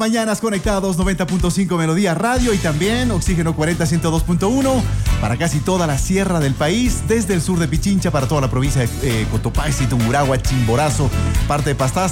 Mañanas conectados 90.5 Melodía Radio y también Oxígeno 40 102.1 para casi toda la sierra del país, desde el sur de Pichincha para toda la provincia de Cotopaxi, Tungurahua, Chimborazo, parte de Pastaza.